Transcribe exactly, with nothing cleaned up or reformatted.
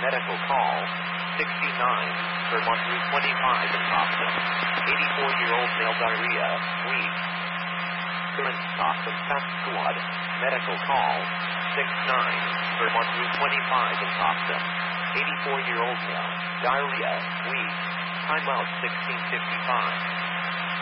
Medical call sixty-nine, Vermont Route twenty-five in Thompson. eighty-four-year-old male diarrhea, weak. Current Thompson Task Squad. Medical call six nine, Vermont Route twenty-five in Thompson. eighty-four-year-old male, diarrhea, weak. Time out sixteen fifty-five.